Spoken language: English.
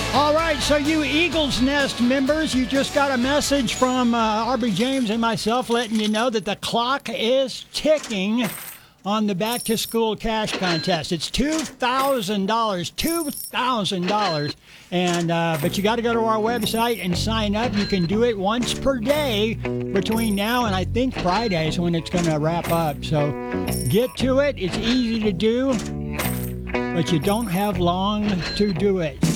All right, so you Eagles Nest members, you just got a message from Aubrey James and myself letting you know that the clock is ticking on the Back to School Cash Contest. It's $2,000, and but you got to go to our website and sign up. You can do it once per day between now and I think Friday is when it's going to wrap up. So get to it. It's easy to do, but you don't have long to do it.